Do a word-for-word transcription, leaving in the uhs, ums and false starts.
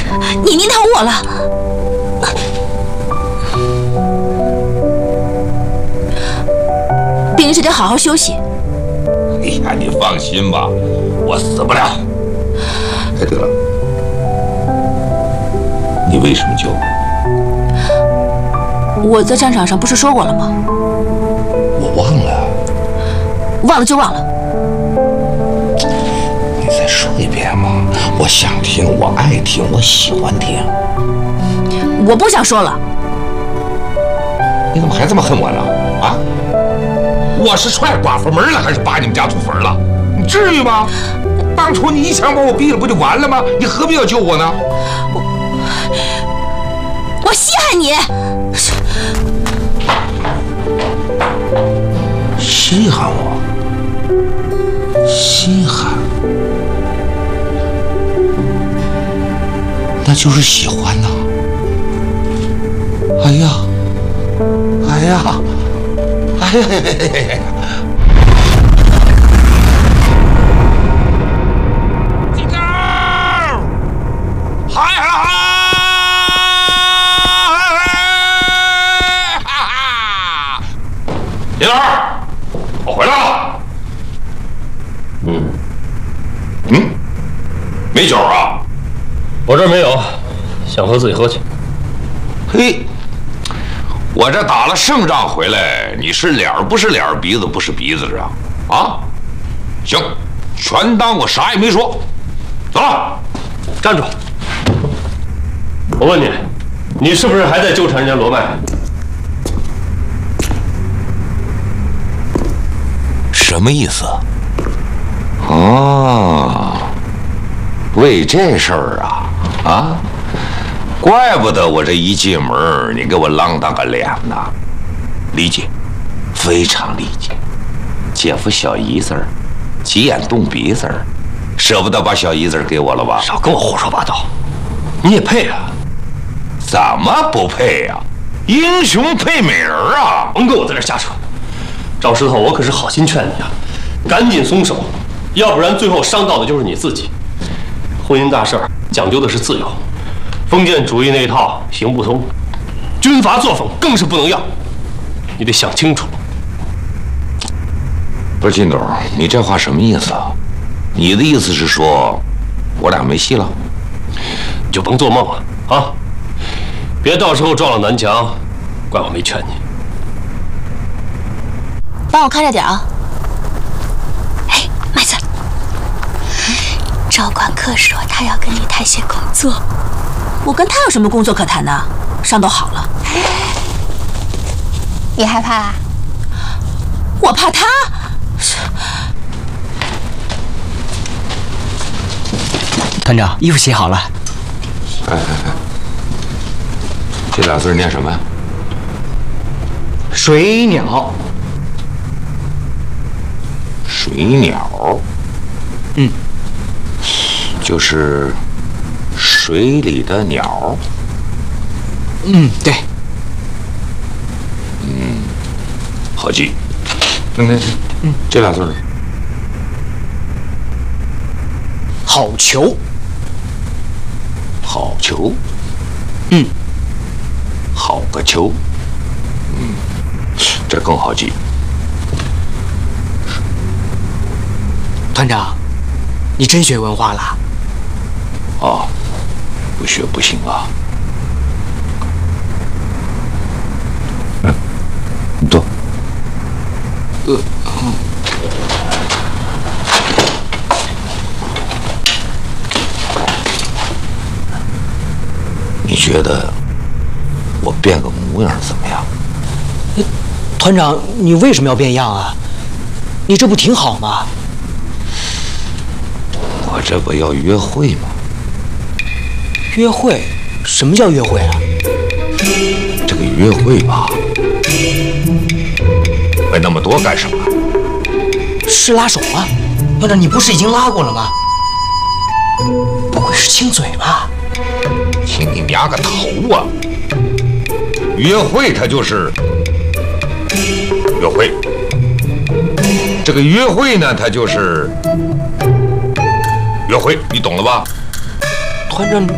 你您疼我了。病人就得好好休息。 哎呀，你放心吧，我死不了。哎，对了，你为什么救我？ 我在战场上不是说过了吗？ 我忘了。 忘了就忘了。 你再说一遍嘛，我想听，我爱听，我喜欢听。 我不想说了。 你怎么还这么恨我呢？啊？我是踹寡妇门了，还是拔你们家祖坟了？你至于吗？当初你一枪把我毙了，不就完了吗？你何必要救我呢？ 我我稀罕你。 稀罕我？稀罕？那就是喜欢呐。哎呀，哎呀，哎呀呀呀呀呀！金头，嗨嗨嗨！哈哈！金头，我回来了。嗯嗯，没酒啊？ 我这儿没有，想喝自己喝去。 嘿，我这打了胜仗回来，你是脸儿不是脸儿，鼻子不是鼻子啊？啊，行，全当我啥也没说。走了， 站住！我问你，你是不是还在纠缠人家罗麦？ 什么意思？哦，为这事儿啊啊！怪不得我这一进门，你给我啷当个脸呢。理解，非常理解。姐夫小姨子儿，急眼动鼻子儿，舍不得把小姨子儿给我了吧？ 少跟我胡说八道！你也配啊？ 怎么不配呀、啊？英雄配美人啊！ 甭跟我在这瞎扯。赵石头，我可是好心劝你啊，赶紧松手，要不然最后伤到的就是你自己。婚姻大事儿讲究的是自由，封建主义那一套行不通，军阀作风更是不能要，你得想清楚。 不是金斗，你这话什么意思啊？你的意思是说，我俩没戏了？ 你就甭做梦了啊！别到时候撞了南墙，怪我没劝你。 帮我看着点啊！哎，麦子，赵管科说他要跟你谈些工作，我跟他有什么工作可谈呢？伤都好了。 你害怕啊？ 我怕他。 团长，衣服洗好了。 哎哎哎，这俩字念什么呀？ 水鸟。 水鸟。 嗯， 就是水里的鸟。 嗯，对。 嗯，好记。那那嗯，这俩字呢？ 好球。 好球。 嗯， 好个球。嗯，这更好记。 团长，你真学文化了？ 啊，不学不行啊。嗯，你坐。呃，嗯。你觉得我变个模样怎么样？ 团长，你为什么要变样啊？你这不挺好吗？ 我这不要约会吗？ 约会？什么叫约会啊？ 这个约会吧，问那么多干什么？ 是拉手吗？团长，你不是已经拉过了吗？不会是亲嘴吧？ 亲你娘个头啊！约会它就是约会，这个约会呢，它就是约会，你懂了吧？ 团长。